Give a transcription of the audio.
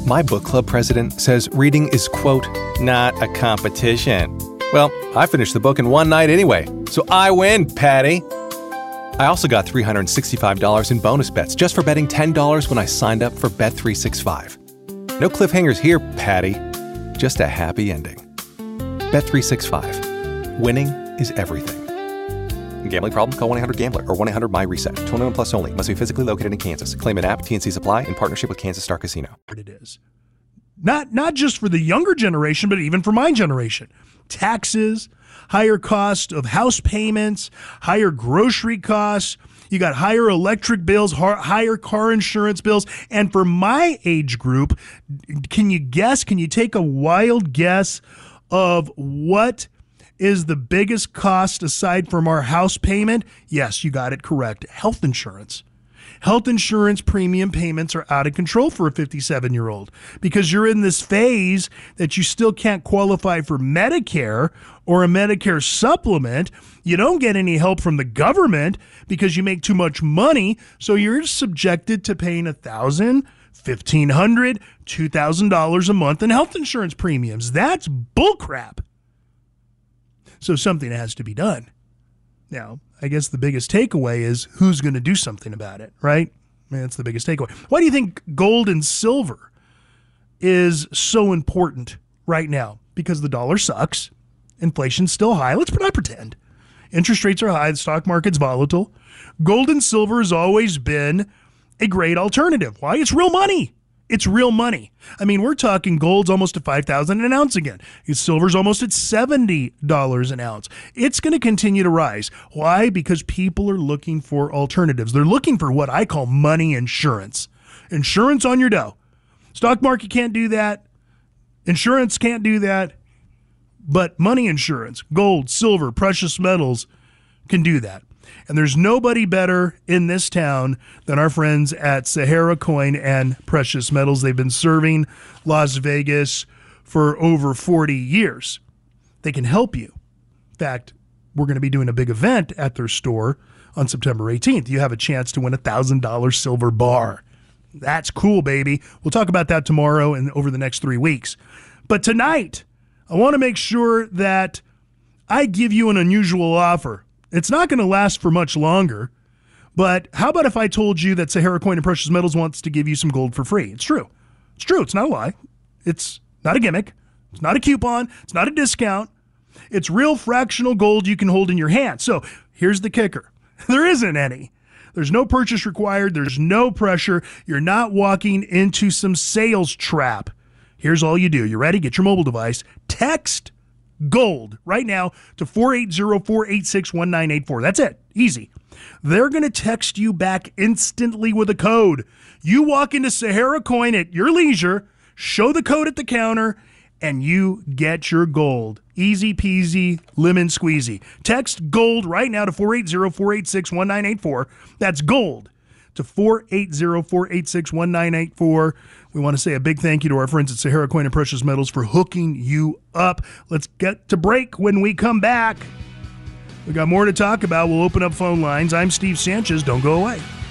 My book club president says reading is, quote, not a competition. Well, I finished the book in one night anyway, so I win, Patty. I also got $365 in bonus bets just for betting $10 when I signed up for Bet365. No cliffhangers here, Patty. Just a happy ending. Bet365. Winning is everything. Gambling problem? Call 1-800-GAMBLER or 1-800-MY-RESET. 21 plus only. Must be physically located in Kansas. Claim an app. T&C Supply in partnership with Kansas Star Casino. It is. Not just for the younger generation, but even for my generation. Taxes, higher cost of house payments, higher grocery costs. You got higher electric bills, higher car insurance bills. And for my age group, can you guess? Can you take a wild guess of what is the biggest cost aside from our house payment? Yes, you got it correct. Health insurance. Health insurance premium payments are out of control for a 57-year-old because you're in this phase that you still can't qualify for Medicare or a Medicare supplement. You don't get any help from the government because you make too much money, so you're subjected to paying $1,000, $1,500, $2,000 a month in health insurance premiums. That's bullcrap. So something has to be done. Now, I guess the biggest takeaway is who's going to do something about it, right? I mean, that's the biggest takeaway. Why do you think gold and silver is so important right now? Because the dollar sucks. Inflation's still high. Let's not pretend. Interest rates are high. The stock market's volatile. Gold and silver has always been a great alternative. Why? It's real money. It's real money. I mean, we're talking gold's almost at $5,000 an ounce again. Silver's almost at $70 an ounce. It's going to continue to rise. Why? Because people are looking for alternatives. They're looking for what I call money insurance. Insurance on your dough. Stock market can't do that. Insurance can't do that. But money insurance, gold, silver, precious metals can do that. And there's nobody better in this town than our friends at Sahara Coin and Precious Metals. They've been serving Las Vegas for over 40 years. They can help you. In fact, we're going to be doing a big event at their store on September 18th. You have a chance to win a $1,000 silver bar. That's cool, baby. We'll talk about that tomorrow and over the next 3 weeks. But tonight, I want to make sure that I give you an unusual offer. It's not going to last for much longer, but how about if I told you that Sahara Coin and Precious Metals wants to give you some gold for free? It's true. It's true. It's not a lie. It's not a gimmick. It's not a coupon. It's not a discount. It's real fractional gold you can hold in your hand. So here's the kicker. There isn't any. There's no purchase required. There's no pressure. You're not walking into some sales trap. Here's all you do. You ready? Get your mobile device. Text GOLD right now to 480-486-1984. That's it. Easy. They're going to text you back instantly with a code. You walk into Sahara Coin at your leisure, show the code at the counter, and you get your gold. Easy peasy, lemon squeezy. Text GOLD right now to 480-486-1984. That's GOLD to 480-486-1984. We want to say a big thank you to our friends at Sahara Coin and Precious Metals for hooking you up. Let's get to break. When we come back, we got more to talk about. We'll open up phone lines. I'm Steve Sanchez. Don't go away.